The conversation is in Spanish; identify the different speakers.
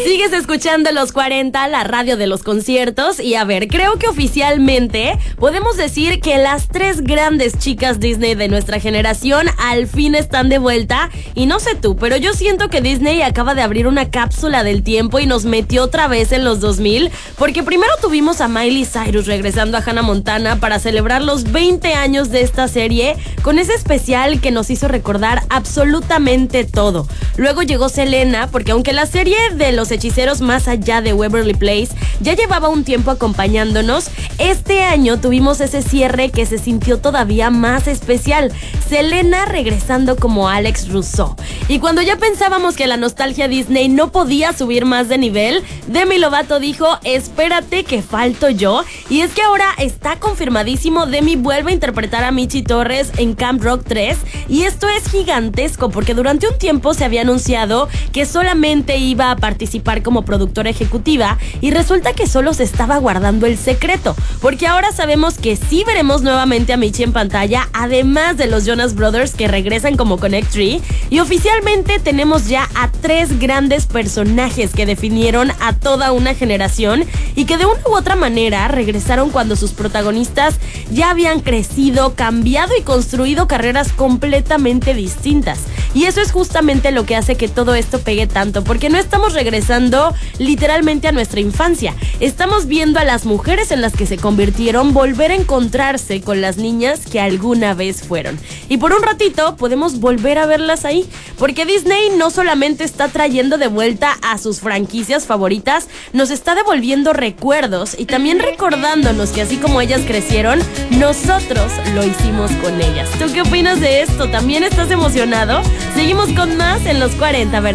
Speaker 1: Sigues escuchando Los 40, la radio de los conciertos. Y a ver, creo que oficialmente podemos decir que las tres grandes chicas Disney de nuestra generación al fin están de vuelta. Y no sé tú, pero yo siento que Disney acaba de abrir una cápsula del tiempo y nos metió otra vez en los 2000. Porque primero tuvimos a Miley Cyrus regresando a Hannah Montana para celebrar los 20 años de esta serie, con ese especial que nos hizo recordar absolutamente todo. Luego llegó Selena, porque aunque la serie de los hechiceros más allá de Waverly Place ya llevaba un tiempo acompañándonos, este año tuvimos ese cierre que se sintió todavía más especial. Selena regresando como Alex Russo. Y cuando ya pensábamos que la nostalgia Disney no podía subir más de nivel, Demi Lovato dijo: espérate que falto yo. Y es que ahora está confirmadísimo, Demi vuelve a interpretar a Michi Torres en Camp Rock 3. Y esto es gigantesco porque durante un tiempo se había anunciado que solamente iba a participar como productora ejecutiva, y resulta que solo se estaba guardando el secreto, porque ahora sabemos que sí veremos nuevamente a Michi en pantalla, además de los Jonas Brothers que regresan como Connect Three, y oficialmente tenemos ya a tres grandes personajes que definieron a toda una generación y que de una u otra manera regresaron cuando sus protagonistas ya habían crecido, cambiado y construido carreras completamente distintas. Y eso es justamente lo que hace que todo esto pegue tanto, porque no estamos regresando literalmente a nuestra infancia. Estamos viendo a las mujeres en las que se convirtieron volver a encontrarse con las niñas que alguna vez fueron. Y por un ratito podemos volver a verlas ahí, porque Disney no solamente está trayendo de vuelta a sus franquicias favoritas, nos está devolviendo recuerdos y también recordándonos que así como ellas crecieron, nosotros lo hicimos con ellas. ¿Tú qué opinas de esto? ¿También estás emocionado? Seguimos con más en Los 40 Verano.